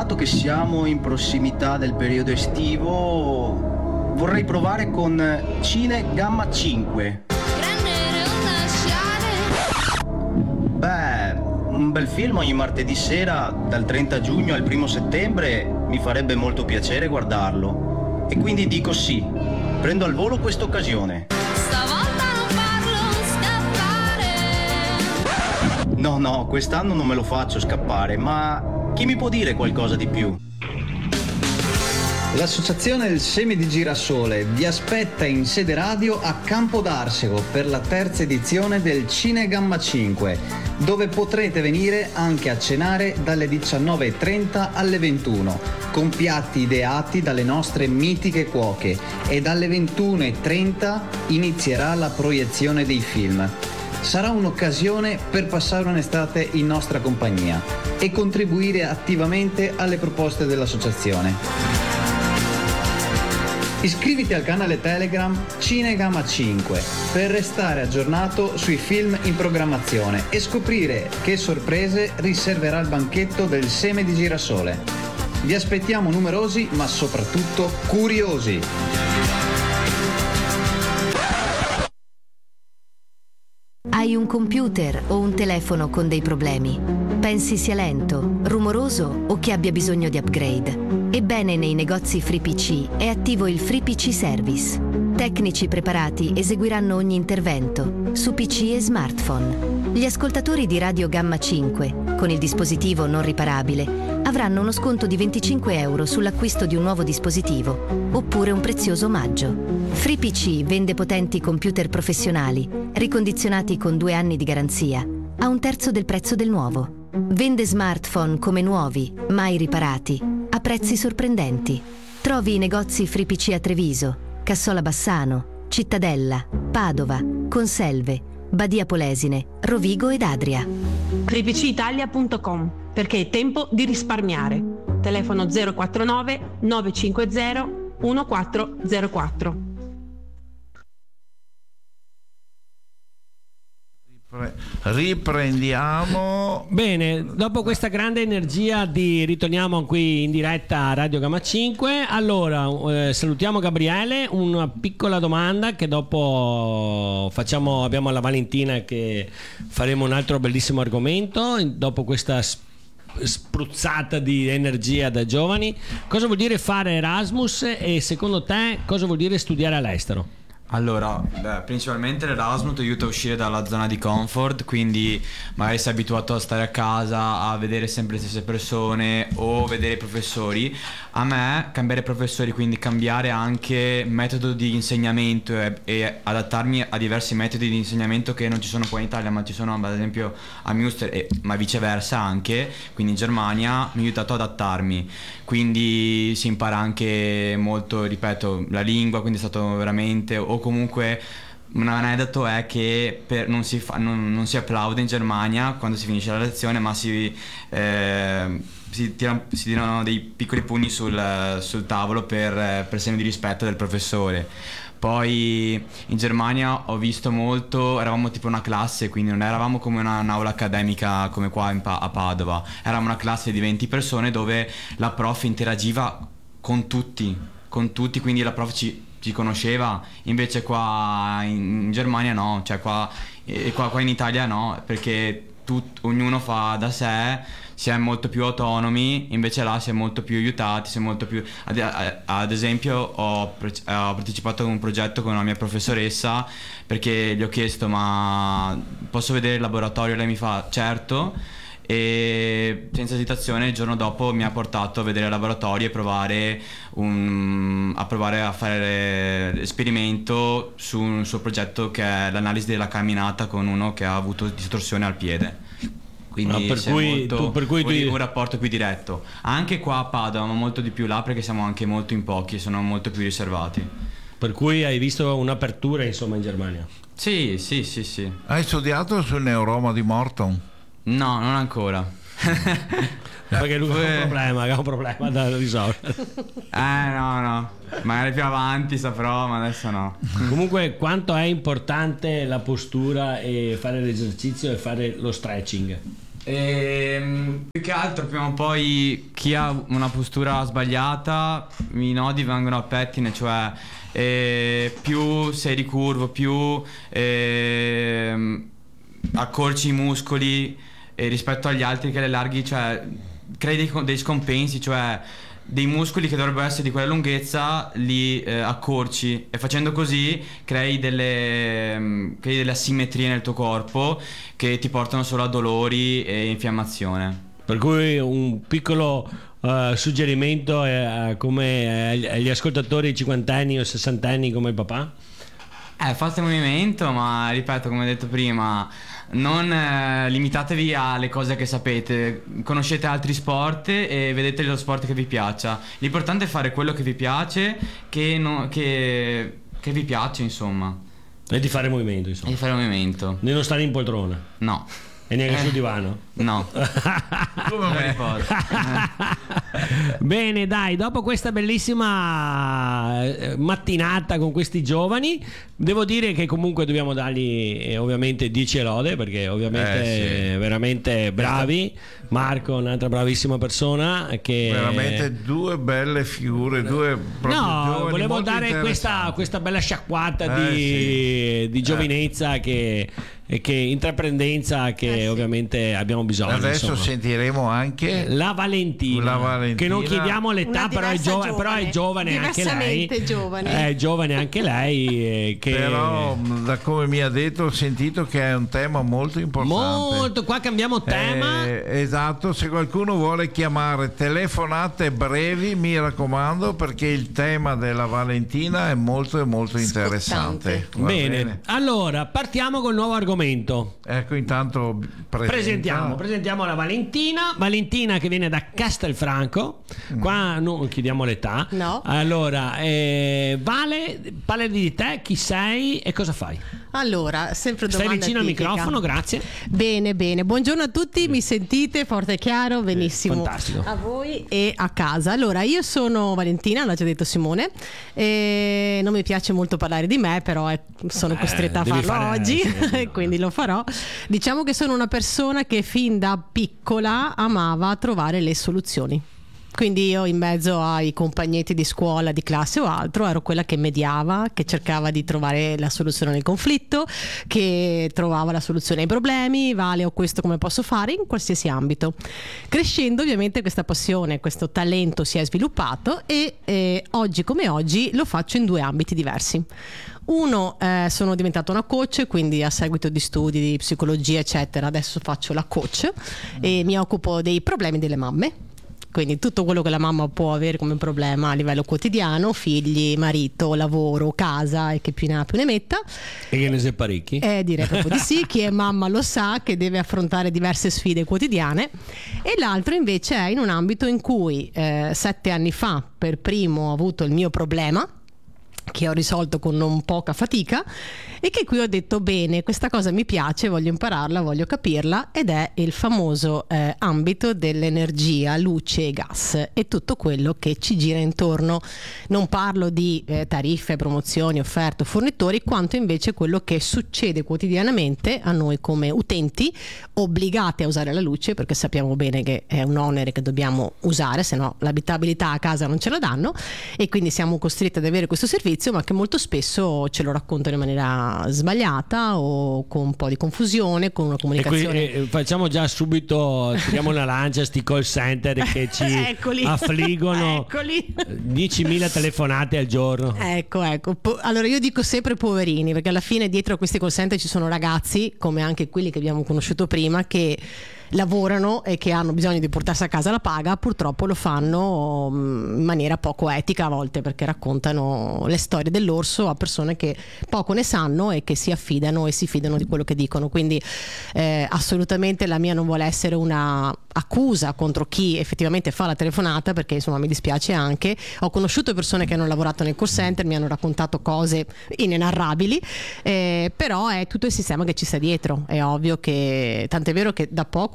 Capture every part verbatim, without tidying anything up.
dato che siamo in prossimità del periodo estivo, vorrei provare con Cine Gamma cinque. Beh, un bel film ogni martedì sera dal trenta giugno al primo settembre mi farebbe molto piacere guardarlo. E quindi dico sì, prendo al volo questa occasione. Stavolta non farlo scappare. No, no, quest'anno non me lo faccio scappare, ma chi mi può dire qualcosa di più? L'Associazione del Seme di Girasole vi aspetta in sede radio a Campo d'Arsego per la terza edizione del Cine Gamma cinque, dove potrete venire anche a cenare dalle diciannove e trenta alle ventuno, con piatti ideati dalle nostre mitiche cuoche, e dalle ventuno e trenta inizierà la proiezione dei film. Sarà un'occasione per passare un'estate in nostra compagnia e contribuire attivamente alle proposte dell'associazione. Iscriviti al canale Telegram Cine Gamma cinque per restare aggiornato sui film in programmazione e scoprire che sorprese riserverà il banchetto del Seme di Girasole. Vi aspettiamo numerosi ma soprattutto curiosi. Hai un computer o un telefono con dei problemi? Pensi sia lento, rumoroso o che abbia bisogno di upgrade? Ebbene, nei negozi FreePC è attivo il FreePC Service. Tecnici preparati eseguiranno ogni intervento su P C e smartphone. Gli ascoltatori di Radio Gamma cinque, con il dispositivo non riparabile, avranno uno sconto di venticinque euro sull'acquisto di un nuovo dispositivo, oppure un prezioso omaggio. FreePC vende potenti computer professionali, ricondizionati con due anni di garanzia, a un terzo del prezzo del nuovo. Vende smartphone come nuovi, mai riparati, a prezzi sorprendenti. Trovi i negozi FreePC a Treviso, Cassola Bassano, Cittadella, Padova, Conselve, Badia Polesine, Rovigo ed Adria. free p c italia punto com, perché è tempo di risparmiare. Telefono zero quattro nove nove cinque zero uno quattro zero quattro. Riprendiamo. Bene, dopo questa grande energia di ritorniamo qui in diretta a Radio Gamma cinque. Allora, eh, salutiamo Gabriele. Una piccola domanda che dopo facciamo, abbiamo alla Valentina che faremo un altro bellissimo argomento dopo questa spruzzata di energia da giovani. Cosa vuol dire fare Erasmus e secondo te cosa vuol dire studiare all'estero? Allora, beh, principalmente l'Erasmus ti aiuta a uscire dalla zona di comfort, quindi magari sei abituato a stare a casa, a vedere sempre le stesse persone o vedere i professori. A me cambiare professori, quindi cambiare anche metodo di insegnamento e, e adattarmi a diversi metodi di insegnamento che non ci sono qua in Italia ma ci sono ad esempio a Münster, e, ma viceversa anche, quindi in Germania, mi ha aiutato ad adattarmi. Quindi si impara anche molto, ripeto, la lingua, quindi è stato veramente... o comunque un aneddoto è che per, non, si fa, non, non si applaude in Germania quando si finisce la lezione, ma si, eh, si, tira, si tirano dei piccoli pugni sul, sul tavolo per, per segno di rispetto del professore. Poi in Germania ho visto molto, eravamo tipo una classe, quindi non eravamo come una, un'aula accademica come qua in pa- a Padova, eravamo una classe di venti persone dove la prof interagiva con tutti, con tutti, quindi la prof ci ci conosceva, invece qua in Germania no, cioè qua, e qua, qua in Italia no, perché tut, ognuno fa da sé, si è molto più autonomi, invece là si è molto più aiutati, si è molto più... Ad, ad esempio ho, ho partecipato a un progetto con una mia professoressa perché gli ho chiesto ma posso vedere il laboratorio? Lei mi fa certo, e senza esitazione il giorno dopo mi ha portato a vedere il laboratorio e provare un, a provare a fare esperimento su un suo progetto che è l'analisi della camminata con uno che ha avuto distorsione al piede. Quindi no, per, cui, molto, tu, per cui un, tu... un rapporto più diretto anche qua a Padova, ma molto di più là perché siamo anche molto in pochi e sono molto più riservati. Per cui hai visto un'apertura insomma in Germania? Sì, sì, sì, sì. Hai studiato sul neuroma di Morton? No, non ancora. Perché lui ha un problema, ha un problema da risolvere. Eh no, no. Magari più avanti saprò, ma adesso no. Comunque quanto è importante la postura e fare l'esercizio e fare lo stretching? Ehm, più che altro prima o poi chi ha una postura sbagliata i nodi vengono al pettine, cioè eh, più sei ricurvo, più eh, accorci i muscoli eh, rispetto agli altri che le larghi, cioè crei dei, dei scompensi, cioè dei muscoli che dovrebbero essere di quella lunghezza li eh, accorci, e facendo così crei delle, mh, crei delle asimmetrie nel tuo corpo che ti portano solo a dolori e infiammazione. Per cui un piccolo uh, suggerimento è, uh, come agli, agli ascoltatori cinquantenni o sessantenni come il papà? Eh, fate movimento, ma ripeto, come ho detto prima, non eh, limitatevi alle cose che sapete, conoscete altri sport e vedete lo sport che vi piaccia. L'importante è fare quello che vi piace, che, no, che, che vi piace, insomma. E di fare movimento, insomma. E di fare movimento. Di non stare in poltrona. No. E neanche Eh. sul divano? No. Come me? Bene, dai, dopo questa bellissima eh, mattinata con questi giovani, devo dire che comunque dobbiamo dargli eh, ovviamente dieci lode, perché ovviamente Eh, sì. veramente bravi. Marco, un'altra bravissima persona che Veramente due belle figure, due proprio no, giovani, volevo molto dare questa, interessanti. questa bella sciacquata Eh, di, sì. di giovinezza che, e che intraprendenza che Eh, sì. ovviamente abbiamo bisogno. Adesso insomma. sentiremo anche La Valentina, La Valentina. che non chiediamo l'età, Una però è, diversa giovane, però è giovane anche lei. Diversamente giovane. È giovane anche lei. eh, Che però mh, da come mi ha detto ho sentito che è un tema molto importante. molto. Qua cambiamo tema. Eh, esatto, se qualcuno vuole chiamare, telefonate brevi, mi raccomando, perché il tema della Valentina è molto molto interessante. Va Bene. allora partiamo col nuovo argomento. Ecco, intanto presenta. Presentiamo, presentiamo la Valentina. Valentina che viene da Castelfranco. Qua non chiediamo l'età. No. Allora, eh, Vale, parla di te, chi sei e cosa fai? Allora, sempre Stai domanda vicino al tipica. microfono, grazie. Bene, bene. Buongiorno a tutti, mi sentite forte e chiaro? Benissimo. fantastico. A voi e a casa. Allora, io sono Valentina, l'ha già detto Simone. E non mi piace molto parlare di me, però eh, sono Eh, costretta a devi farlo fare- oggi, sì, sì, e quindi lo farò. Diciamo che sono una persona che fin da piccola amava trovare le soluzioni. Quindi io, in mezzo ai compagnetti di scuola, di classe o altro, ero quella che mediava, che cercava di trovare la soluzione al conflitto, che trovava la soluzione ai problemi. Vale, ho questo, come posso fare, in qualsiasi ambito. Crescendo, ovviamente, questa passione, questo talento si è sviluppato e eh, oggi come oggi lo faccio in due ambiti diversi. Uno, eh, sono diventata una coach, quindi a seguito di studi di psicologia eccetera adesso faccio la coach e mi occupo dei problemi delle mamme. Quindi tutto quello che la mamma può avere come problema a livello quotidiano, figli, marito, lavoro, casa e che più ne ha più ne metta. E che ne sei parecchi? Eh, direi proprio di sì, chi è mamma lo sa che deve affrontare diverse sfide quotidiane. E l'altro invece è in un ambito in cui eh, sette anni fa per primo ho avuto il mio problema, che ho risolto con non poca fatica, e che qui ho detto bene, questa cosa mi piace, voglio impararla, voglio capirla, ed è il famoso eh, ambito dell'energia, luce e gas e tutto quello che ci gira intorno. Non parlo di eh, tariffe, promozioni, offerte, fornitori, quanto invece quello che succede quotidianamente a noi come utenti obbligati a usare la luce, perché sappiamo bene che è un onere che dobbiamo usare, se no l'abitabilità a casa non ce la danno, e quindi siamo costretti ad avere questo servizio, ma che molto spesso ce lo raccontano in maniera sbagliata o con un po' di confusione, con una E qui comunicazione. eh, facciamo già subito, tiriamo una lancia a sti call center che ci Eccoli. affliggono. Eccoli. diecimila telefonate al giorno. Ecco, ecco. Po- allora io dico sempre poverini, perché alla fine dietro a questi call center ci sono ragazzi, come anche quelli che abbiamo conosciuto prima, che lavorano e che hanno bisogno di portarsi a casa la paga, purtroppo lo fanno mm, in maniera poco etica a volte, perché raccontano le storie dell'orso a persone che poco ne sanno e che si affidano e si fidano di quello che dicono. Quindi eh, assolutamente la mia non vuole essere una accusa contro chi effettivamente fa la telefonata, perché insomma mi dispiace anche. Ho conosciuto persone che hanno lavorato nel call center, mi hanno raccontato cose inenarrabili, eh, però è tutto il sistema che ci sta dietro. È ovvio che, tant'è vero che da poco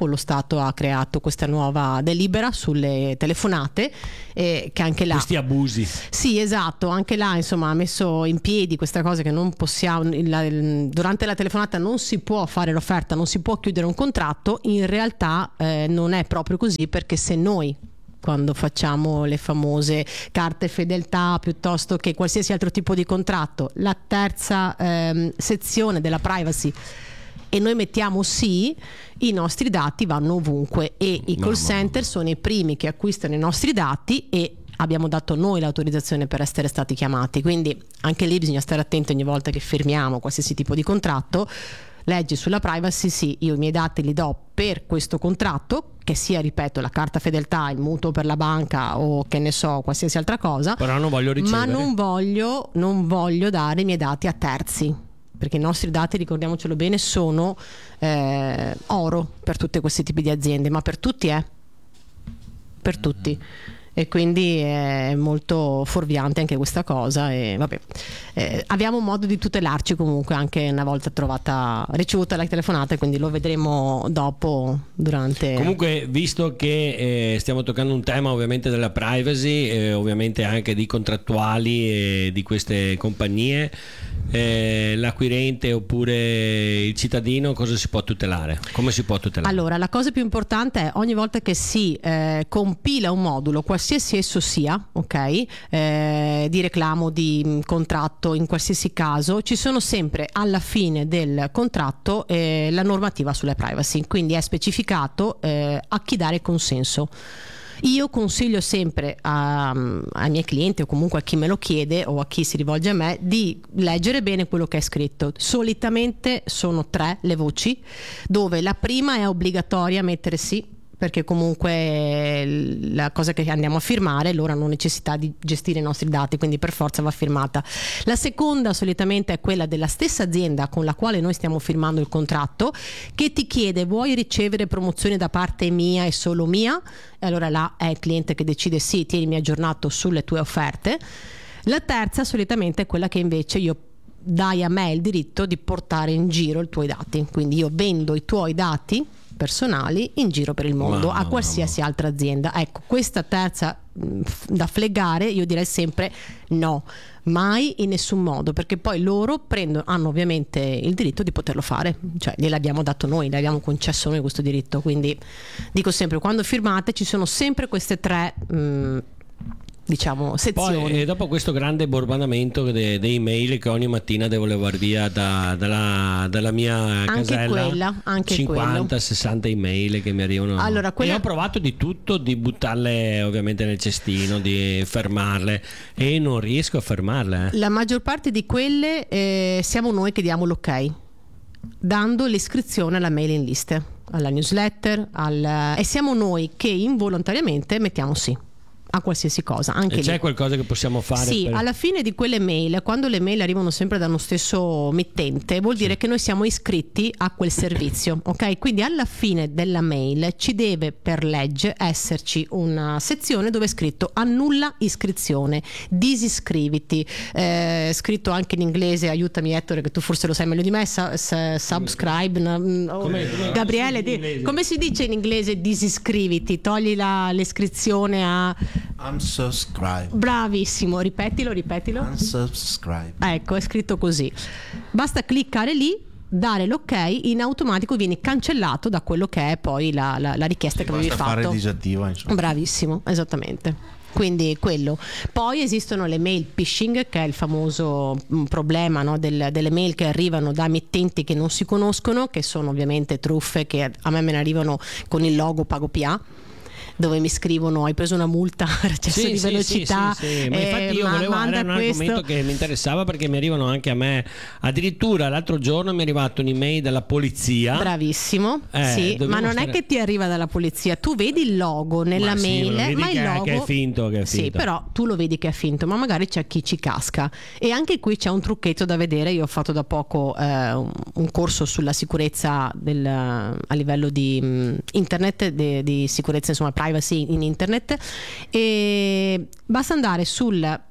poco lo Stato ha creato questa nuova delibera sulle telefonate, eh, che anche là questi abusi. Sì, esatto, anche là insomma ha messo in piedi questa cosa che non possiamo, la, durante la telefonata non si può fare l'offerta, non si può chiudere un contratto. In realtà eh, non è proprio così, perché se noi, quando facciamo le famose carte fedeltà piuttosto che qualsiasi altro tipo di contratto, la terza ehm, sezione della privacy, e noi mettiamo sì, i nostri dati vanno ovunque e i call center sono i primi che acquistano i nostri dati e abbiamo dato noi l'autorizzazione per essere stati chiamati. Quindi anche lì bisogna stare attenti ogni volta che firmiamo qualsiasi tipo di contratto. Leggi sulla privacy, sì, io i miei dati li do per questo contratto, che sia, ripeto, la carta fedeltà, il mutuo per la banca o che ne so, qualsiasi altra cosa, però non voglio ricevere, ma non voglio, non voglio dare i miei dati a terzi, perché i nostri dati, ricordiamocelo bene, sono eh, oro per tutti questi tipi di aziende, ma per tutti è, per tutti. E quindi è molto fuorviante anche questa cosa e vabbè, eh, abbiamo modo di tutelarci comunque anche una volta trovata, ricevuta la telefonata, quindi lo vedremo dopo durante. Comunque, visto che eh, stiamo toccando un tema ovviamente della privacy, eh, ovviamente anche di contrattuali e di queste compagnie, eh, l'acquirente oppure il cittadino cosa si può tutelare? Come si può tutelare? Allora, la cosa più importante è ogni volta che si eh, compila un modulo, qualsiasi esso sia, ok, eh, di reclamo, di contratto, in qualsiasi caso, ci sono sempre alla fine del contratto eh, la normativa sulla privacy, quindi è specificato eh, a chi dare consenso. Io consiglio sempre a, ai miei clienti o comunque a chi me lo chiede o a chi si rivolge a me di leggere bene quello che è scritto. Solitamente sono tre le voci, dove la prima è obbligatoria mettere sì, perché comunque la cosa che andiamo a firmare loro hanno necessità di gestire i nostri dati, quindi per forza va firmata. La seconda solitamente è quella della stessa azienda con la quale noi stiamo firmando il contratto, che ti chiede: vuoi ricevere promozioni da parte mia e solo mia? E allora là è il cliente che decide: sì, tienimi aggiornato sulle tue offerte. La terza solitamente è quella che invece io dai a me il diritto di portare in giro i tuoi dati, quindi io vendo i tuoi dati personali in giro per il mondo Mamma, a qualsiasi mamma. altra azienda. Ecco, questa terza mh, da fleggare io direi sempre no, mai in nessun modo, perché poi loro prendono, hanno ovviamente il diritto di poterlo fare, cioè gliel'abbiamo dato noi, l'abbiamo concesso noi questo diritto. Quindi dico sempre, quando firmate ci sono sempre queste tre mh, diciamo sezioni. Poi, e dopo questo grande bombardamento de, dei mail che ogni mattina devo levare via da, dalla, dalla mia anche casella, quella, anche cinquanta sessanta email che mi arrivano, allora, quella... e ho provato di tutto, di buttarle ovviamente nel cestino, di fermarle, e non riesco a fermarle eh. La maggior parte di quelle eh, siamo noi che diamo l'ok, dando l'iscrizione alla mailing list, alla newsletter, al... e siamo noi che involontariamente mettiamo sì a qualsiasi cosa. Anche e c'è lì qualcosa che possiamo fare? Sì, per... alla fine di quelle mail, quando le mail arrivano sempre da uno stesso mittente, vuol dire che noi siamo iscritti a quel servizio, ok? Quindi alla fine della mail ci deve per legge esserci una sezione dove è scritto annulla iscrizione, disiscriviti, eh, scritto anche in inglese, aiutami Ettore che tu forse lo sai meglio di me, su, su, subscribe, no, come, come Gabriele, di, come si dice in inglese disiscriviti? Togli la, l'iscrizione a unsubscribe. Bravissimo, ripetilo, ripetilo. Unsubscribe. Ecco, è scritto così. Basta cliccare lì, dare l'ok, in automatico vieni cancellato da quello che è poi la, la, la richiesta Sì, che avevi basta fatto. Fare disattiva, insomma. Bravissimo, esattamente. Quindi quello. Poi esistono le mail phishing, che è il famoso mh, problema, no, del, delle mail che arrivano da emittenti che non si conoscono, che sono ovviamente truffe, che a me me ne arrivano con il logo Pago P A, dove mi scrivono: hai preso una multa per eccesso sì, di sì, velocità. sì, sì, sì. Ma eh, infatti io ma volevo, manda era un questo. argomento che mi interessava, perché mi arrivano anche a me, addirittura l'altro giorno mi è arrivata un'email dalla polizia. Bravissimo, eh, sì, ma non stare... è che ti arriva dalla polizia, tu vedi il logo nella ma sì, mail, vedi ma che, il logo che è finto, che è sì, finto. però tu lo vedi che è finto, ma magari c'è chi ci casca. E anche qui c'è un trucchetto da vedere. Io ho fatto da poco eh, un corso sulla sicurezza del, a livello di mh, internet, di, di sicurezza, insomma privacy in internet, e basta andare sul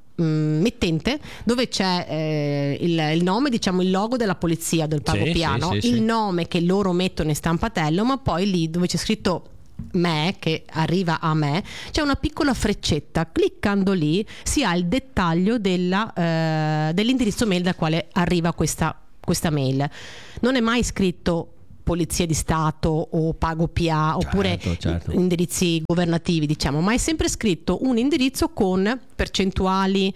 mittente dove c'è eh, il, il nome, diciamo il logo della polizia del pago Sì, piano, sì, sì, il sì. nome che loro mettono in stampatello, ma poi lì dove c'è scritto me, che arriva a me, c'è una piccola freccetta, cliccando lì si ha il dettaglio della, eh, dell'indirizzo mail da quale arriva questa, questa mail. Non è mai scritto Polizia di Stato o Pago P A oppure Certo, certo. indirizzi governativi, diciamo, ma è sempre scritto un indirizzo con percentuali,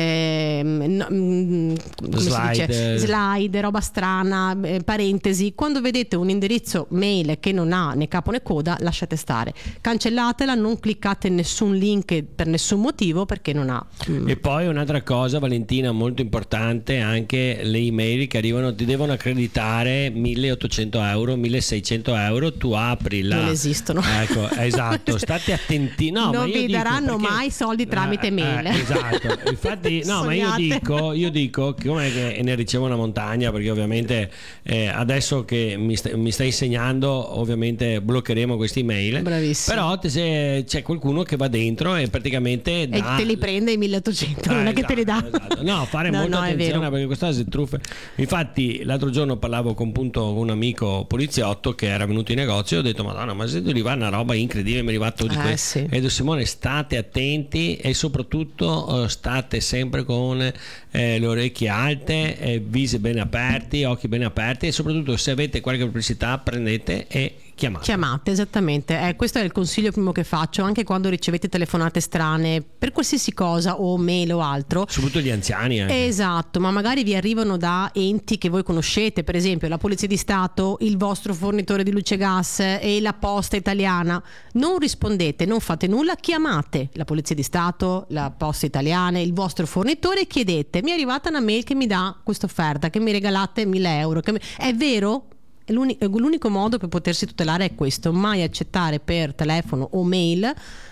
ehm, no, mm, come Slide. si dice? Slide, roba strana, eh, parentesi. Quando vedete un indirizzo mail che non ha né capo né coda, lasciate stare, cancellatela, non cliccate nessun link per nessun motivo, perché non ha mm. E poi un'altra cosa, Valentina, molto importante, anche le email che arrivano ti devono accreditare milleottocento euro, milleseicento euro, tu apri la... Non esistono. Ecco, esatto, state attenti. No, ma non io vi dico daranno perché- mai soldi tramite Eh, mail. eh, esatto, infatti no, ma io Sognate. dico, io dico che com'è che ne ricevo una montagna, perché ovviamente eh, adesso che mi, sta, mi stai insegnando, ovviamente bloccheremo questi email. Bravissimo. Però te- se c'è qualcuno che va dentro e praticamente E dà... te li prende i milleottocento, non Ah, è che te li dà. esatto, esatto. No, fare No, molta no, è attenzione, vero. perché queste cose truffe. Infatti l'altro giorno parlavo con, appunto, con un amico poliziotto che era venuto in negozio e ho detto madonna, ma se ti arriva una roba incredibile, mi è arrivato di Eh, questo. sì. E ho detto Simone, state attenti e soprattutto eh, state sempre con eh, le orecchie alte, eh, visi ben aperti, occhi ben aperti, e soprattutto se avete qualche pubblicità prendete e chiamate. Chiamate, esattamente. Eh, questo è il consiglio primo che faccio, anche quando ricevete telefonate strane per qualsiasi cosa o mail o altro. Soprattutto gli anziani anche. Esatto, ma magari vi arrivano da enti che voi conoscete, per esempio la Polizia di Stato, il vostro fornitore di luce e gas e la Posta Italiana. Non rispondete, non fate nulla, chiamate la Polizia di Stato, la Posta Italiana, il vostro fornitore e chiedete: mi è arrivata una mail che mi dà questa offerta, che mi regalate mille euro. Che mi... È vero? L'uni- L'unico modo per potersi tutelare è questo: mai accettare per telefono o mail,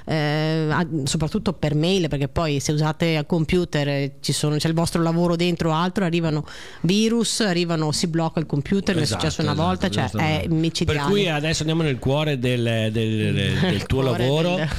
eh, a- soprattutto per mail, perché poi se usate a computer eh, ci sono, c'è il vostro lavoro dentro o altro, arrivano virus, arrivano, si blocca il computer, mi è Esatto, successo una esatto, volta, cioè giusto. è micidiale. Per cui adesso andiamo nel cuore del, del- del- del tuo cuore lavoro. del-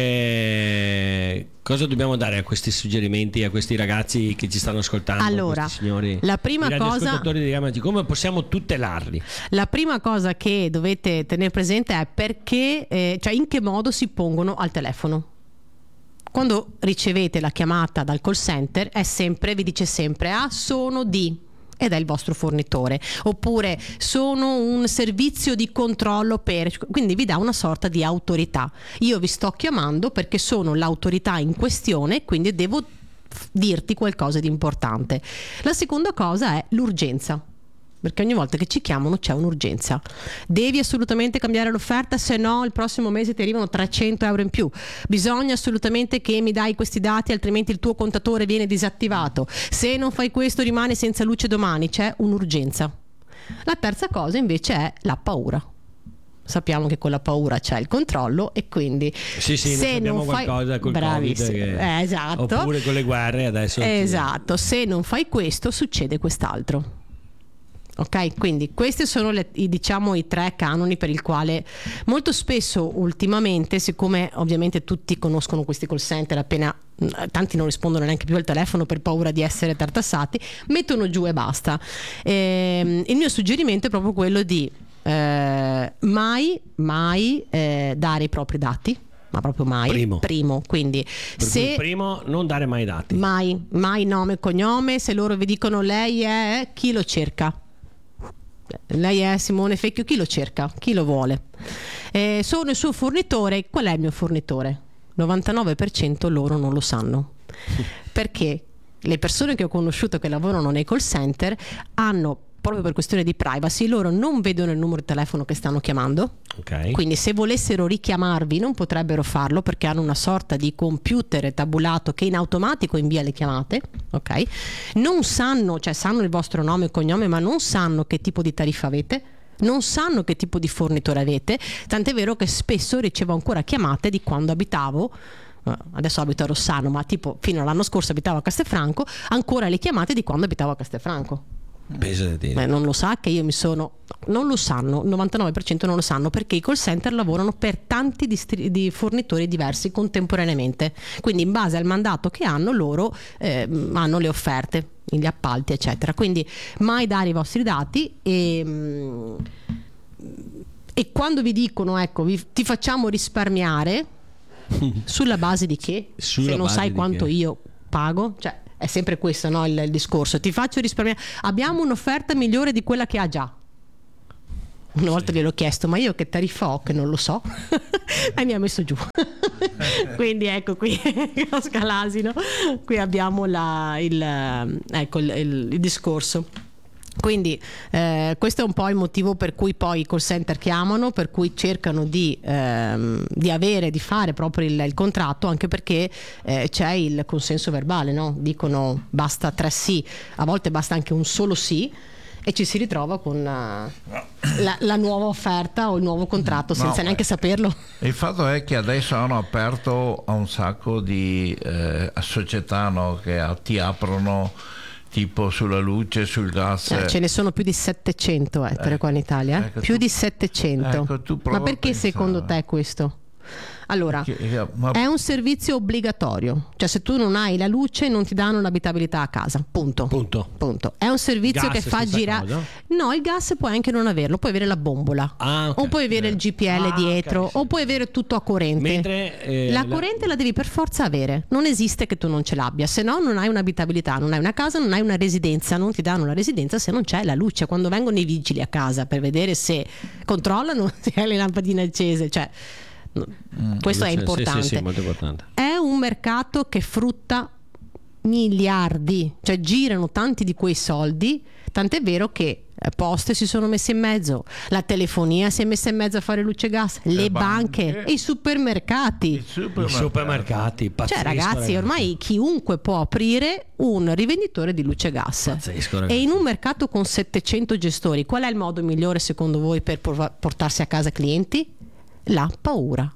Eh, cosa dobbiamo dare a questi suggerimenti a questi ragazzi che ci stanno ascoltando? Allora, questi signori, la prima i radioascoltatori cosa- di Gamma G, come possiamo tutelarli? La prima cosa che dovete tenere presente è perché, eh, cioè in che modo si pongono al telefono. Quando ricevete la chiamata dal call center è sempre, vi dice sempre: ah, sono di, ed è il vostro fornitore, oppure sono un servizio di controllo per, quindi vi dà una sorta di autorità. Io vi sto chiamando perché sono l'autorità in questione, quindi devo f- dirti qualcosa di importante. La seconda cosa è l'urgenza, perché ogni volta che ci chiamano c'è un'urgenza. Devi assolutamente cambiare l'offerta, se no il prossimo mese ti arrivano trecento euro in più. Bisogna assolutamente che mi dai questi dati, altrimenti il tuo contatore viene disattivato. Se non fai questo rimani senza luce domani. C'è un'urgenza. La terza cosa invece è la paura. Sappiamo che con la paura c'è il controllo, e quindi Sì, sì, se ne sappiamo non fai qualcosa col bravissimo, Covid che- eh, esatto. oppure con le guerre adesso. Esatto, se non fai questo succede quest'altro. Ok, quindi questi sono le, i, diciamo i tre canoni per il quale molto spesso ultimamente, siccome ovviamente tutti conoscono questi call center, appena tanti non rispondono neanche più al telefono per paura di essere tartassati, mettono giù e basta. Ehm, il mio suggerimento è proprio quello di eh, mai mai eh, dare i propri dati, ma proprio mai. Primo. Quindi Per se cui il primo, non dare mai dati. mai mai nome e cognome. Se loro vi dicono lei è, chi lo cerca? Lei è Simone Fecchio, chi lo cerca? Chi lo vuole? Eh, sono il suo fornitore, qual è il mio fornitore? novantanove per cento loro non lo sanno, perché le persone che ho conosciuto che lavorano nei call center hanno, proprio per questione di privacy, loro non vedono il numero di telefono che stanno chiamando. Ok. Quindi se volessero richiamarvi non potrebbero farlo, perché hanno una sorta di computer tabulato che in automatico invia le chiamate, ok? Non sanno, cioè sanno il vostro nome e cognome, ma non sanno che tipo di tariffa avete, non sanno che tipo di fornitore avete, tant'è vero che spesso ricevo ancora chiamate di quando abitavo, adesso abito a Rossano, ma tipo fino all'anno scorso abitavo a Castelfranco, ancora le chiamate di quando abitavo a Castelfranco. Pensate. Beh, non lo sa che io mi sono, non lo sanno, il novantanove per cento non lo sanno, perché i call center lavorano per tanti distri- di fornitori diversi contemporaneamente, quindi in base al mandato che hanno loro eh, hanno le offerte, gli appalti eccetera, quindi mai dare i vostri dati e, e quando vi dicono ecco vi, ti facciamo risparmiare sulla base di che? Sulla Se non base sai di quanto che? io pago, cioè è sempre questo, no, il, il discorso. Ti faccio risparmiare. Abbiamo un'offerta migliore di quella che ha già. Una volta gliel'ho chiesto, ma io che tariffa ho? Che non lo so. E mi ha messo giù. Quindi ecco qui a Scalasino, qui abbiamo la, il, ecco, il, il, il discorso. Quindi eh, questo è un po' il motivo per cui poi i call center chiamano, per cui cercano di, ehm, di avere, di fare proprio il, il contratto, anche perché eh, c'è il consenso verbale, no? Dicono basta tre sì, a volte basta anche un solo sì e ci si ritrova con uh, la, la nuova offerta o il nuovo contratto senza No, neanche saperlo. Il fatto è che adesso hanno aperto a un sacco di eh, società, no, che ti aprono tipo sulla luce, sul gas. Eh, ce ne sono più di settecento eh, per qua in Italia, eh? ecco, più tu- di settecento. ecco, tu prova Ma perché a pensare. secondo te questo? Allora, Che- ma- è un servizio obbligatorio, cioè se tu non hai la luce non ti danno l'abitabilità a casa, punto. Punto. Punto. È un servizio Gas, che fa stessa girare. cosa? No, il gas puoi anche non averlo, puoi avere la bombola. Ah, ok. O puoi avere il G P L Ah, dietro, ok, sì. o puoi avere tutto a corrente. Mentre eh, la corrente la devi per forza avere, non esiste che tu non ce l'abbia, se no non hai un'abitabilità, non hai una casa, non hai una residenza, non ti danno la residenza se non c'è la luce. Quando vengono i vigili a casa per vedere se controllano se hai le lampadine accese, cioè no, questo è Sì, importante. Sì, sì, molto importante. È un mercato che frutta miliardi, cioè girano tanti di quei soldi, tant'è vero che eh, Poste si sono messe in mezzo, la telefonia si è messa in mezzo a fare luce e gas, le, banche, banche, e i supermercati. i I supermercati. supermercati, pazzesco, Cioè ragazzi, ragazzi. ormai chiunque può aprire un rivenditore di luce e gas. Pazzesco, ragazzi. E in un mercato con settecento gestori, qual è il modo migliore secondo voi per por- portarsi a casa clienti? La paura.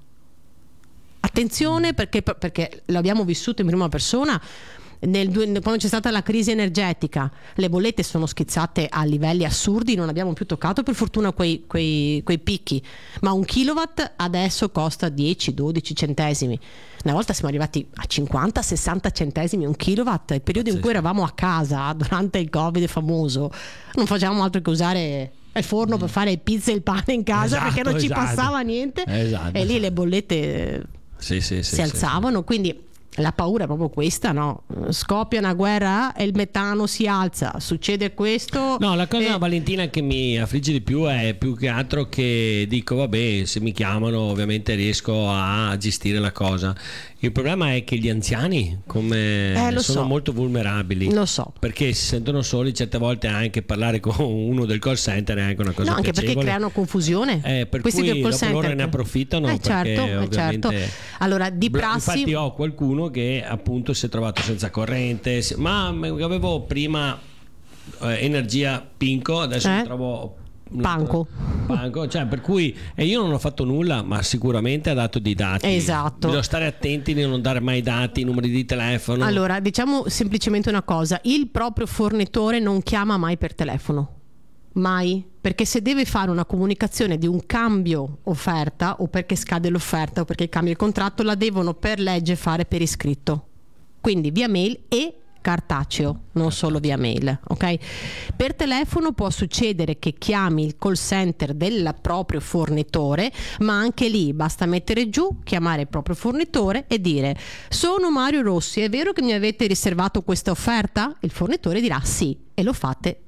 Attenzione, perché, perché l'abbiamo vissuto in prima persona. Nel, due- quando c'è stata la crisi energetica, le bollette sono schizzate a livelli assurdi, non abbiamo più toccato per fortuna quei, quei, quei picchi, ma un kilowatt adesso costa dieci dodici centesimi. Una volta siamo arrivati a cinquanta sessanta centesimi un kilowatt. Il periodo in cui eravamo a casa durante il Covid famoso, non facevamo altro che usare il forno per fare pizza e il pane in casa, Esatto, perché non ci esatto. passava niente. Esatto. E lì le bollette eh, Sì, sì, sì, si sì, alzavano, quindi la paura è proprio questa, no? Scoppia una guerra e il metano si alza, succede questo. No, la cosa, e- Valentina, che mi affligge di più è più che altro che dico vabbè, se mi chiamano ovviamente riesco a gestire la cosa. Il problema è che gli anziani come Eh, lo sono so. molto vulnerabili, Lo so. perché si sentono soli, certe volte anche parlare con uno del call center è anche una cosa No, anche perché piacevole. creano confusione. Eh, per Questi cui del call dopo loro center ne che- approfittano, Eh, certo, perché eh, certo. ovviamente Allora, di Bra- prassi Infatti ho qualcuno che appunto si è trovato senza corrente, si- ma avevo prima eh, energia Pinco, adesso Eh? mi trovo Panco. Panco, cioè per cui e io non ho fatto nulla, ma sicuramente ha dato dei dati. Esatto. Bisogna stare attenti di non dare mai dati, numeri di telefono. Allora, diciamo semplicemente una cosa: il proprio fornitore non chiama mai per telefono. Mai, perché se deve fare una comunicazione di un cambio offerta, o perché scade l'offerta o perché cambia il contratto, la devono per legge fare per iscritto, quindi via mail e cartaceo, non solo via mail, ok? Per telefono può succedere che chiami il call center del proprio fornitore, ma anche lì basta mettere giù, chiamare il proprio fornitore e dire: sono Mario Rossi, è vero che mi avete riservato questa offerta? Il fornitore dirà sì, e lo fate.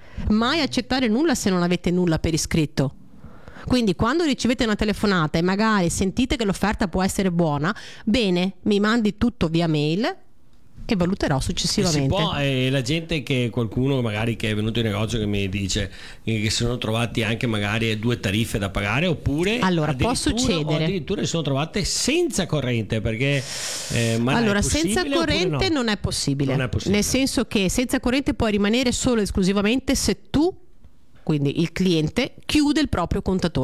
Mai accettare nulla se non avete nulla per iscritto. Quindi quando ricevete una telefonata e magari sentite che l'offerta può essere buona, bene, mi mandi tutto via mail e valuterò E si successivamente. può, e la gente, che qualcuno magari che è venuto in negozio che mi dice che si sono trovati anche magari due tariffe da pagare, oppure Allora, può addirittura- succedere. o addirittura si sono trovate senza corrente, perché eh, ma Allora, è senza possibile oppure corrente no? non è possibile. Non è possibile. Nel senso che senza corrente puoi rimanere solo e esclusivamente se tu, quindi il cliente, chiude il proprio contatore.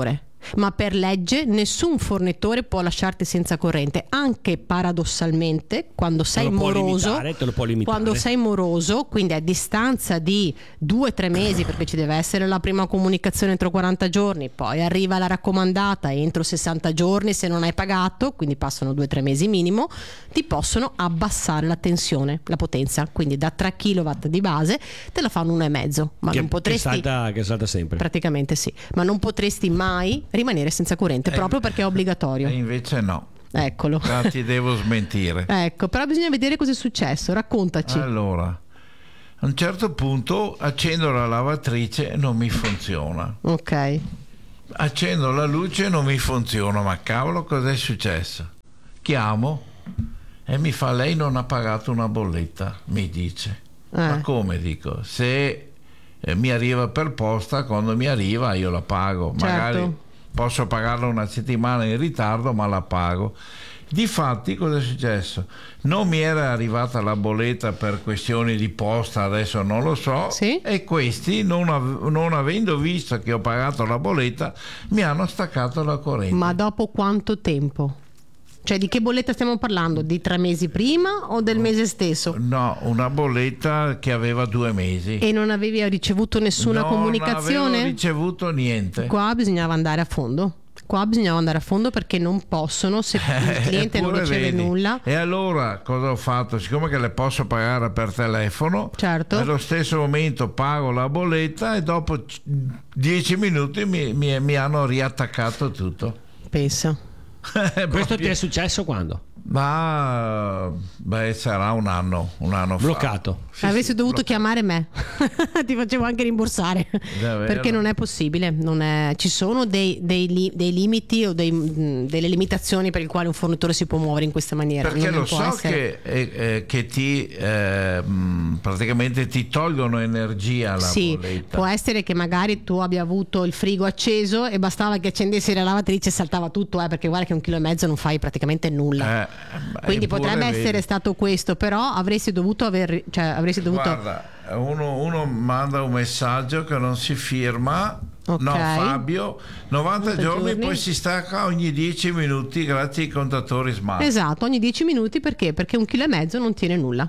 ma per legge nessun fornitore può lasciarti senza corrente, anche paradossalmente quando sei Te lo può moroso, limitare, te lo può limitare. quando sei moroso, quindi a distanza di due tre mesi, perché ci deve essere la prima comunicazione entro quaranta giorni, poi arriva la raccomandata entro sessanta giorni se non hai pagato, quindi passano due tre mesi minimo, ti possono abbassare la tensione, la potenza, quindi da tre chilowatt di base te la fanno uno e mezzo, ma che, non potresti che salta, che salta sempre. praticamente sì, ma non potresti mai rimanere senza corrente, proprio perché è obbligatorio. E invece no. Eccolo. Ah, ti devo smentire. Ecco, però bisogna vedere cosa è successo, raccontaci. Allora, a un certo punto accendo la lavatrice e non mi funziona. Ok. Accendo la luce e non mi funziona, ma cavolo, cos'è successo? Chiamo e mi fa: lei non ha pagato una bolletta, mi dice. Eh. Ma come, dico? Se eh, mi arriva per posta, quando mi arriva io la pago. Certo. Magari posso pagarla una settimana in ritardo, ma la pago. Difatti, cosa è successo? Non mi era arrivata la bolletta per questioni di posta, adesso non lo so, sì? E questi, non, av- non avendo visto che ho pagato la bolletta, mi hanno staccato la corrente. Ma dopo quanto tempo? Cioè, di che bolletta stiamo parlando? Di tre mesi prima o del mese stesso? No, una bolletta che aveva due mesi. E non avevi ricevuto nessuna non comunicazione? Non avevo ricevuto niente. Qua bisognava andare a fondo. Qua bisognava andare a fondo perché non possono, se il cliente non Eppure riceve vedi. nulla. E allora cosa ho fatto? Siccome che le posso pagare per telefono, certo. Allo stesso momento pago la bolletta e dopo c- dieci minuti mi, mi, mi hanno riattaccato tutto. Pensa. Questo ti è successo quando? Ma beh, sarà un anno, un anno bloccato. fa. Sì, Avresti sì, dovuto bloccato. chiamare me, ti facevo anche rimborsare. Davvero? Perché non è possibile. Non è... Ci sono dei, dei, li, dei limiti o dei, mh, delle limitazioni per il quale un fornitore si può muovere in questa maniera. Perché non lo può so essere... che, eh, eh, che ti eh, mh, praticamente ti tolgono energia la sì, bolletta. può essere che magari tu abbia avuto il frigo acceso e bastava che accendessi la lavatrice e saltava tutto, eh, perché guarda che un chilo e mezzo non fai praticamente nulla. Eh, Quindi eppure potrebbe vedi. essere stato questo, però avresti dovuto aver, cioè avresti dovuto. Guarda, uno, uno manda un messaggio che non si firma. Ok. No, Fabio, novanta novanta giorni, giorni. poi si stacca ogni dieci minuti grazie ai contatori smart. Esatto, ogni dieci minuti perché? Perché un chilo e mezzo non tiene nulla.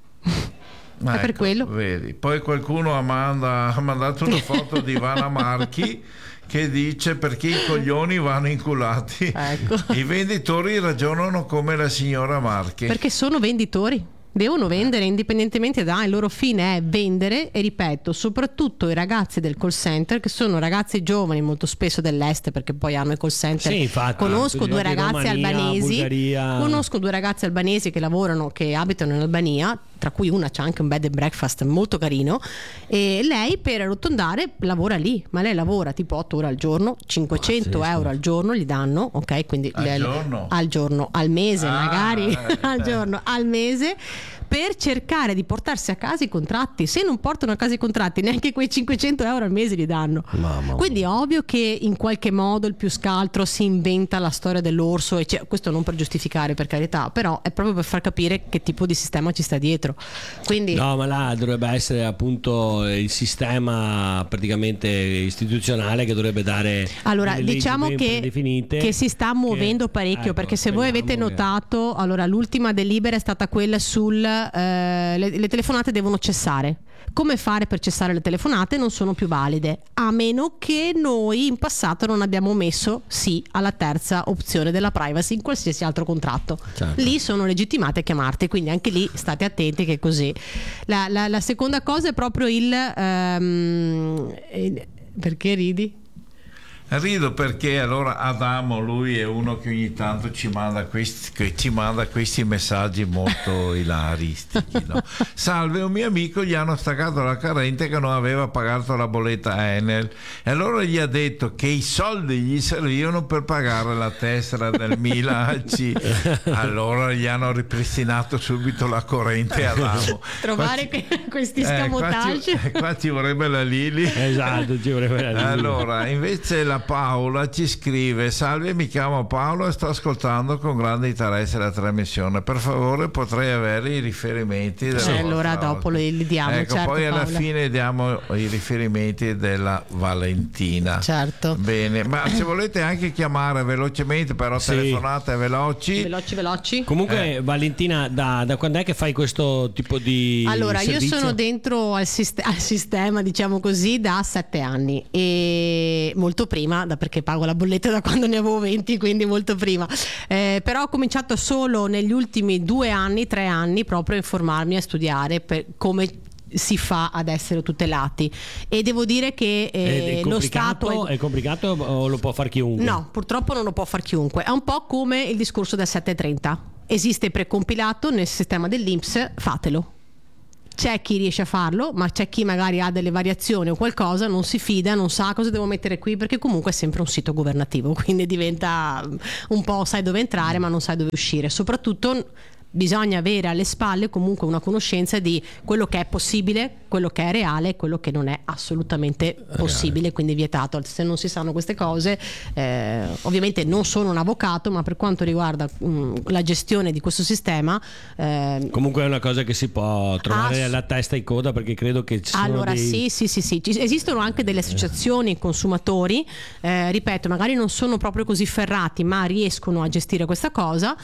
Ma è per ecco, quello. Vedi. Poi qualcuno ha, manda- ha mandato una foto di Ivana Marchi che dice: perché i coglioni vanno inculati. Ecco. I venditori ragionano come la signora Marchi. Perché sono venditori. Devono vendere indipendentemente da il loro fine è vendere, e ripeto, soprattutto i ragazzi del call center, che sono ragazzi giovani molto spesso dell'est, perché poi hanno i call center. Sì, infatti, conosco due ragazzi Romania, albanesi Bulgaria. conosco due ragazzi albanesi che lavorano, che abitano in Albania, tra cui una c'ha anche un bed and breakfast molto carino, e lei per arrotondare lavora lì, ma lei lavora tipo otto ore al giorno, cinquecento Pazzesco. euro al giorno gli danno, ok, quindi Al le- giorno? al giorno, al mese Ah, magari eh. al giorno, al mese, per cercare di portarsi a casa i contratti. Se non portano a casa i contratti, neanche quei cinquecento euro al mese li danno. Mamma. Quindi è ovvio che in qualche modo il più scaltro si inventa la storia dell'orso, e c'è- questo non per giustificare, per carità, però è proprio per far capire che tipo di sistema ci sta dietro. Quindi No, ma là dovrebbe essere appunto il sistema praticamente istituzionale che dovrebbe dare. allora delle leggi diciamo ben che, predefinite, che si sta muovendo che- parecchio, ecco, perché se voi avete speriamo che- notato, allora l'ultima delibera è stata quella sul eh, le, le telefonate devono cessare. Come fare per cessare le telefonate? Non sono più valide, a meno che noi in passato non abbiamo messo sì alla terza opzione della privacy in qualsiasi altro contratto. Certo. Lì sono legittimate a chiamarti, quindi anche lì state attenti che è così. La, la- la seconda cosa è proprio il ehm, eh, perché ridi? Rido perché allora Adamo, lui è uno che ogni tanto ci manda questi, che ci manda questi messaggi molto ilaristici, no? Salve, un mio amico gli hanno staccato la corrente che non aveva pagato la bolletta Enel, e allora gli ha detto che i soldi gli servivano per pagare la tessera del Milan A C. Allora gli hanno ripristinato subito la corrente a Adamo. Trovare Qua ci- que- questi eh, qua scamotage. ci, qua ci vorrebbe la Lili. Esatto, ci vorrebbe la Lili. Allora, invece la la Paola ci scrive: salve, mi chiamo Paolo e sto ascoltando con grande interesse la trasmissione, per favore potrei avere i riferimenti della Sì, vostra allora dopo ospite. li, li diamo, ecco, certo, poi alla Paola. fine diamo i riferimenti della Valentina. Certo. Bene, ma se volete anche chiamare velocemente, però Sì. telefonate veloci. Veloci, veloci. Comunque, Valentina, da, da quando è che fai questo tipo di Allora, io servizio? sono dentro al, sist- al sistema, diciamo così, da sette anni e molto prima, da perché pago la bolletta da quando ne avevo venti, quindi molto prima. Eh, però ho cominciato solo negli ultimi due anni, tre anni, proprio a informarmi, a studiare per come si fa ad essere tutelati, e devo dire che eh, è lo complicato, Stato è... è complicato o lo può far chiunque? No, purtroppo non lo può far chiunque. È un po' come il discorso del sette trenta. Esiste precompilato nel sistema dell'I N P S, fatelo. C'è chi riesce a farlo, ma c'è chi magari ha delle variazioni o qualcosa, non si fida, non sa cosa devo mettere qui, perché comunque è sempre un sito governativo, quindi diventa un po' sai dove entrare ma non sai dove uscire. Soprattutto bisogna avere alle spalle comunque una conoscenza di quello che è possibile, quello che è reale e quello che non è assolutamente possibile, quindi vietato. Se non si sanno queste cose, eh, ovviamente non sono un avvocato, ma per quanto riguarda mh, la gestione di questo sistema, eh, Comunque è una cosa che si può trovare Ass- alla testa in coda, perché credo che ci sono allora dei... sì, sì, sì, sì. Ci- esistono anche delle associazioni consumatori, eh, ripeto, magari non sono proprio così ferrati, ma riescono a gestire questa cosa.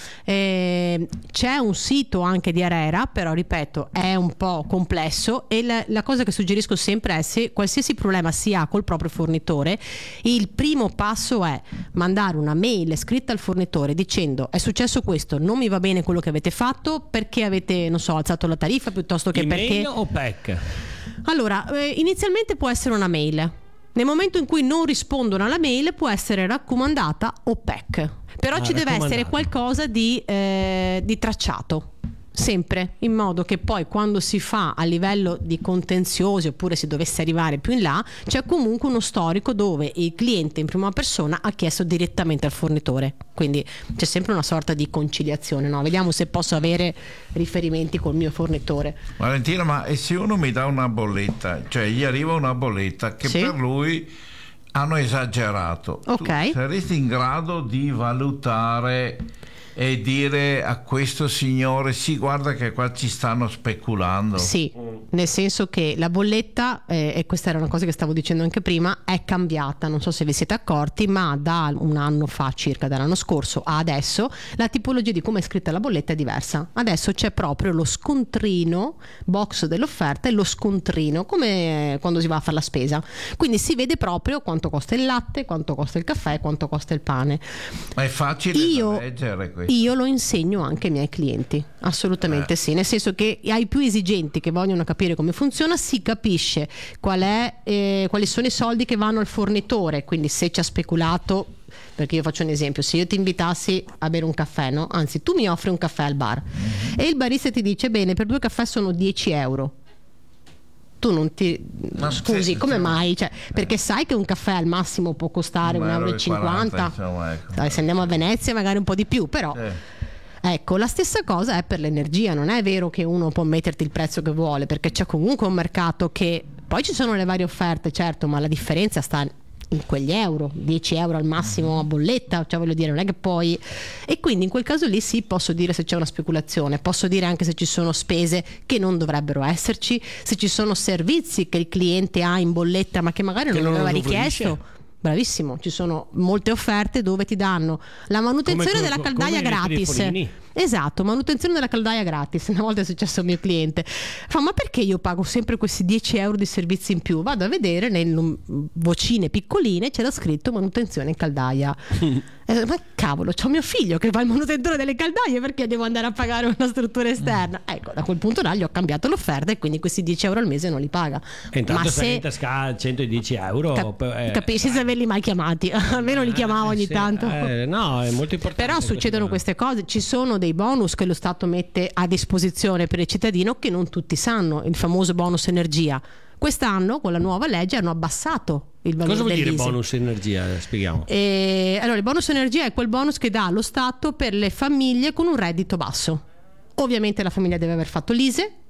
Eh, c'è un sito anche di ARERA, però ripeto è un po' complesso, e la, la cosa che suggerisco sempre è, se qualsiasi problema si ha col proprio fornitore, il primo passo è mandare una mail scritta al fornitore dicendo: è successo questo, non mi va bene quello che avete fatto, perché avete, non so, alzato la tariffa, piuttosto che Email perché... o P E C? Allora, eh, inizialmente può essere una mail. Nel momento in cui non rispondono alla mail può essere raccomandata o P E C. Però Ah, ci deve essere raccomandata. qualcosa di, eh, di tracciato. Sempre, in modo che poi quando si fa a livello di contenziosi, oppure si dovesse arrivare più in là, c'è comunque uno storico dove il cliente in prima persona ha chiesto direttamente al fornitore, quindi c'è sempre una sorta di conciliazione, no? Vediamo se posso avere riferimenti col mio fornitore. Valentina, ma e se uno mi dà una bolletta, cioè gli arriva una bolletta che Sì. per lui hanno esagerato, Ok. tu saresti in grado di valutare e dire a questo signore: sì, guarda che qua ci stanno speculando? Sì, nel senso che la bolletta, eh, e questa era una cosa che stavo dicendo anche prima, è cambiata, non so se vi siete accorti, ma da un anno fa, circa dall'anno scorso a adesso, la tipologia di come è scritta la bolletta è diversa. Adesso c'è proprio lo scontrino, box dell'offerta, e lo scontrino come quando si va a fare la spesa, quindi si vede proprio quanto costa il latte, quanto costa il caffè, quanto costa il pane. Ma è facile Io- da leggere questo? Io lo insegno anche ai miei clienti, assolutamente Eh. sì, nel senso che ai più esigenti che vogliono capire come funziona si capisce qual è, eh, quali sono i soldi che vanno al fornitore, quindi se ci ha speculato. Perché io faccio un esempio: se io ti invitassi a bere un caffè, no? Anzi, tu mi offri un caffè al bar e il barista ti dice: bene, per due caffè sono dieci euro. Tu non ti Ma scusi, sì, come sì. mai? Cioè, perché sai che un caffè al massimo può costare Un un euro euro e e quaranta, cinquanta. insomma, ecco. Sai, se andiamo a Venezia magari un po' di più, però Sì. ecco, la stessa cosa è per l'energia. Non è vero che uno può metterti il prezzo che vuole, perché c'è comunque un mercato che... Poi ci sono le varie offerte, certo, ma la differenza sta in quegli euro, dieci euro al massimo a bolletta, cioè voglio dire, non è che poi... E quindi in quel caso lì sì, posso dire se c'è una speculazione, posso dire anche se ci sono spese che non dovrebbero esserci, se ci sono servizi che il cliente ha in bolletta ma che magari Che non non aveva lo fruisce. richiesto. Bravissimo, ci sono molte offerte dove ti danno la manutenzione Come- della come caldaia i gratis. telefonini. Esatto, manutenzione della caldaia gratis. Una volta è successo a un mio cliente. Fa: ma perché io pago sempre questi dieci euro di servizi in più? Vado a vedere nelle vocine piccoline, c'era scritto manutenzione caldaia. Eh, ma cavolo, c'ho mio figlio che fa il manutentore delle caldaie, perché devo andare a pagare una struttura esterna? Ecco, da quel punto là gli ho cambiato l'offerta e quindi questi dieci euro al mese non li paga. E intanto Ma stai se in tasca centodieci euro. Cap- eh, capisci, senza averli mai chiamati, almeno li chiamavo ogni sì, tanto. eh, no, è molto importante. Però succedono queste cose, ci sono dei bonus che lo Stato mette a disposizione per il cittadino che non tutti sanno, il famoso bonus energia. Quest'anno con la nuova legge hanno abbassato il valore Cosa vuol dire dell'I S E E. bonus energia? Spieghiamo. E, allora, il bonus energia è quel bonus che dà lo Stato per le famiglie con un reddito basso. Ovviamente la famiglia deve aver fatto l'I S E E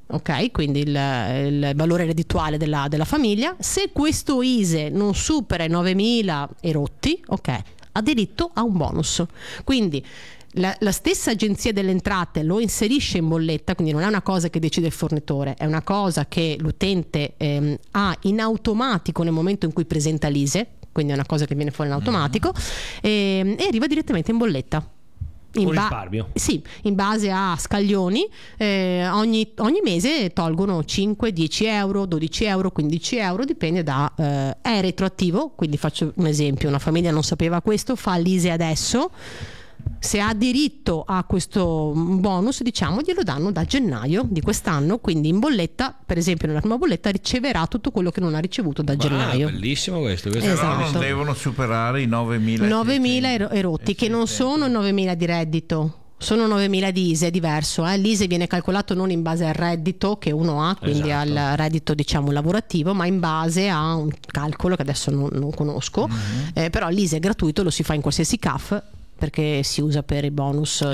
ok? Quindi il, il valore reddituale della, della famiglia. Se questo I S E E non supera i novemila e rotti, ok, ha diritto a un bonus. Quindi la, la stessa agenzia delle entrate lo inserisce in bolletta, quindi non è una cosa che decide il fornitore, è una cosa che l'utente ehm, ha in automatico nel momento in cui presenta l'I S E E, quindi è una cosa che viene fuori in automatico, mm. e, e arriva direttamente in bolletta. In un ba- risparmio. Sì, in base a scaglioni, eh, ogni, ogni mese tolgono cinque, dieci euro, dodici euro, quindici euro, dipende da... Eh, è retroattivo, quindi faccio un esempio, una famiglia non sapeva questo, fa l'I S E E adesso, se ha diritto a questo bonus, diciamo, glielo danno da gennaio di quest'anno, quindi in bolletta, per esempio nella prima bolletta, riceverà tutto quello che non ha ricevuto da Ah, gennaio. bellissimo questo, questo Esatto. Però non devono superare i novemila. novemila e rotti, che non sono novemila di reddito. Sono novemila di I S E E, è diverso, eh? L'I S E E viene calcolato non in base al reddito che uno ha, quindi Esatto. al reddito diciamo lavorativo, ma in base a un calcolo che adesso non, non conosco, mm-hmm. eh, però l'I S E E è gratuito, lo si fa in qualsiasi C A F perché si usa per i bonus